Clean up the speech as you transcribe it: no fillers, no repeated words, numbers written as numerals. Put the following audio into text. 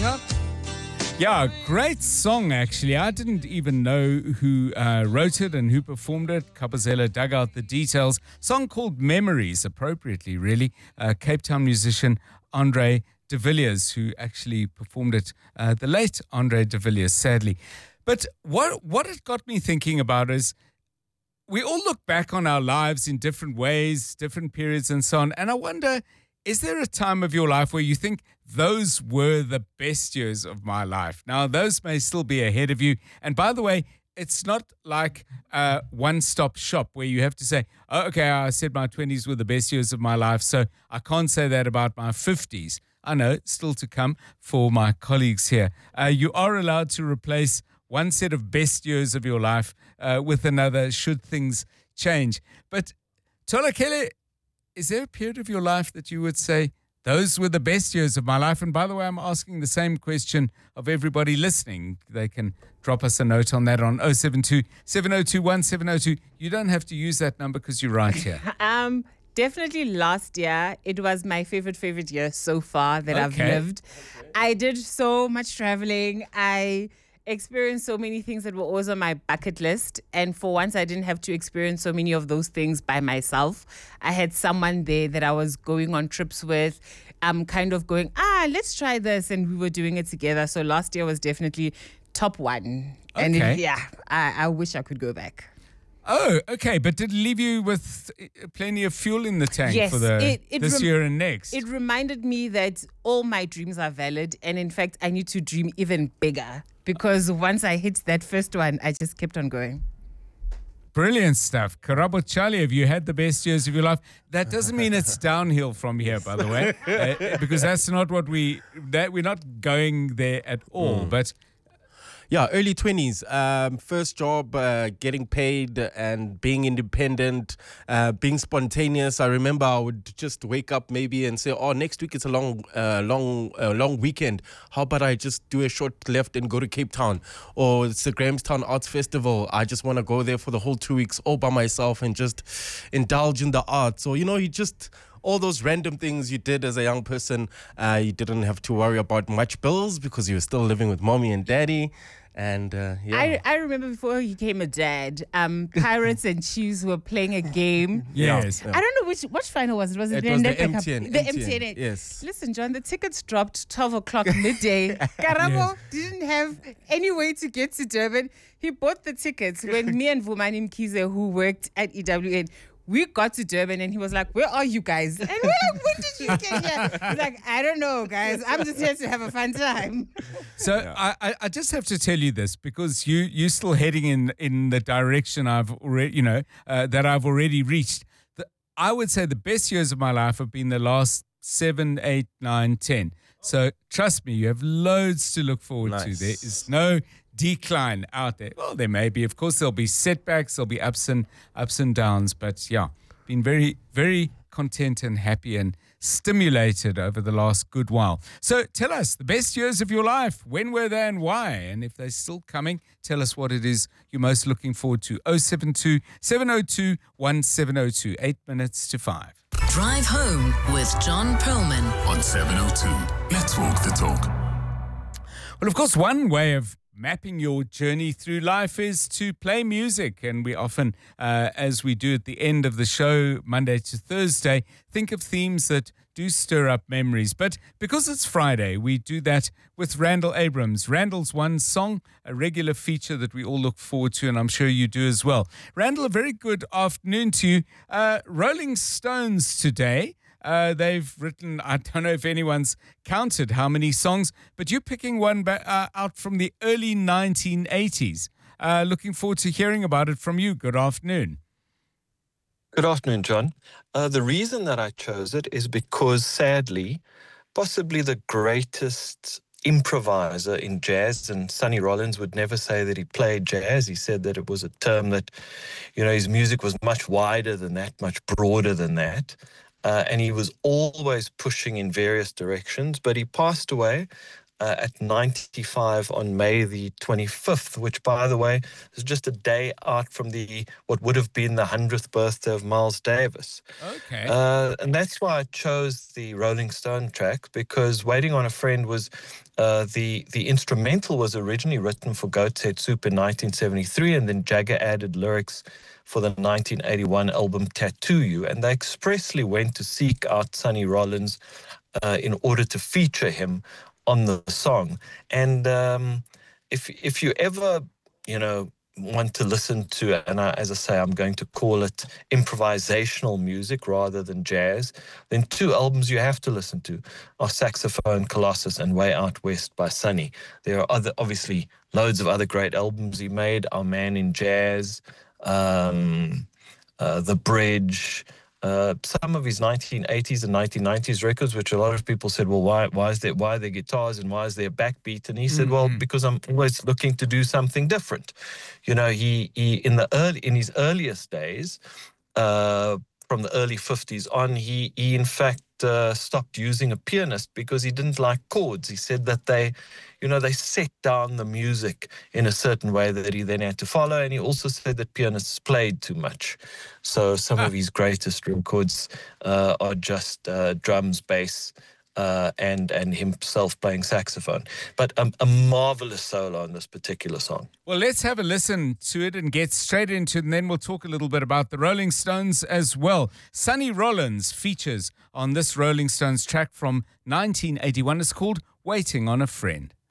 Yeah, great song, actually. I didn't even know who wrote it and who performed it. Kabazela dug out the details. Song called Memories, appropriately, really. Cape Town musician Andre de Villiers, who actually performed it. The late Andre de Villiers, sadly. But what it got me thinking about is we all look back on our lives in different ways, different periods and so on. And I wonder, is there a time of your life where you think those were the best years of my life? Now, those may still be ahead of you. And by the way, it's not like a one-stop shop where you have to say, oh, okay, I said my 20s were the best years of my life, so I can't say that about my 50s. I know, it's still to come for my colleagues here. You are allowed to replace one set of best years of your life with another should things change. But Tolakele, is there a period of your life that you would say, those were the best years of my life? And by the way, I'm asking the same question of everybody listening. They can drop us a note on that on 072 702 1702. You don't have to use that number because you're right here. Definitely last year. It was my favorite year so far that I've lived. I did so much traveling. I experienced so many things that were always on my bucket list. And for once, I didn't have to experience so many of those things by myself. I had someone there that I was going on trips with. Kind of going, let's try this. And we were doing it together. So last year was definitely top one. And I wish I could go back. Oh, okay. But did it leave you with plenty of fuel in the tank for this year and next? It reminded me that all my dreams are valid. And in fact, I need to dream even bigger. Because once I hit that first one, I just kept on going. Brilliant stuff. Karabo Charlie, have you had the best years of your life? That doesn't mean it's downhill from here, by the way, because that's not what we're not going there at all. But yeah, early 20s, first job, getting paid and being independent, being spontaneous. I remember I would just wake up maybe and say, oh, next week it's a long weekend. How about I just do a short left and go to Cape Town? Or it's the Grahamstown Arts Festival. I just want to go there for the whole 2 weeks all by myself and just indulge in the arts. So, you just... all those random things you did as a young person, you didn't have to worry about much bills because you were still living with mommy and daddy. And I remember before he became a dad, Pirates and Chiefs were playing a game. Yes. I don't know which final was it. Was it the MTN? The MTN. Yes. Listen, John, the tickets dropped 12 o'clock midday. Karabo didn't have any way to get to Durban. He bought the tickets when me and Vumani Mkize, who worked at EWN, we got to Durban and he was like, where are you guys? And we're like, when did you get here? He's like, I don't know, guys. I'm just here to have a fun time. So I just have to tell you this because you're still heading in the direction I've already, that I've already reached. I would say the best years of my life have been the last 7, 8, 9, 10. So trust me, you have loads to look forward to. There is no decline out there. Well, there may be. Of course, there'll be setbacks. There'll be ups and downs. But yeah, been very, very content and happy and stimulated over the last good while. So tell us the best years of your life. When were they and why? And if they're still coming, tell us what it is you're most looking forward to. 072 702 1702. 8 minutes to 5. Drive home with John Perlman on 702. Let's walk the talk. Well, of course, one way of mapping your journey through life is to play music. And we often, as we do at the end of the show, Monday to Thursday, think of themes that do stir up memories. But because it's Friday, we do that with Randall Abrams. Randall's one song, a regular feature that we all look forward to, and I'm sure you do as well. Randall, a very good afternoon to you. Rolling Stones today. They've written, I don't know if anyone's counted how many songs, but you're picking one out from the early 1980s. Looking forward to hearing about it from you. Good afternoon. Good afternoon, John. The reason that I chose it is because, sadly, possibly the greatest improviser in jazz, and Sonny Rollins would never say that he played jazz. He said that it was a term that, his music was much wider than that, much broader than that. And he was always pushing in various directions, but he passed away at 95 on May the 25th, which, by the way, is just a day out from what would have been the 100th birthday of Miles Davis. Okay. And that's why I chose the Rolling Stone track, because Waiting on a Friend was the instrumental was originally written for Goat's Head Soup in 1973, and then Jagger added lyrics for the 1981 album Tattoo You, and they expressly went to seek out Sonny Rollins in order to feature him on the song. And if you ever, want to listen to, and as I say, I'm going to call it improvisational music rather than jazz, then two albums you have to listen to are Saxophone Colossus and Way Out West by Sonny. There are obviously loads of other great albums he made, Our Man in Jazz, The Bridge, some of his 1980s and 1990s records, which a lot of people said, well, why are there guitars and why is there a backbeat? And he said, well, because I'm always looking to do something different. He in his earliest days, from the early 50s on, he in fact stopped using a pianist because he didn't like chords. He said that they set down the music in a certain way that he then had to follow. And he also said that pianists played too much. So some of his greatest records are just drums, bass, and himself playing saxophone. But a marvelous solo on this particular song. Well, let's have a listen to it and get straight into it, and then we'll talk a little bit about the Rolling Stones as well. Sonny Rollins features on this Rolling Stones track from 1981. It's called Waiting on a Friend.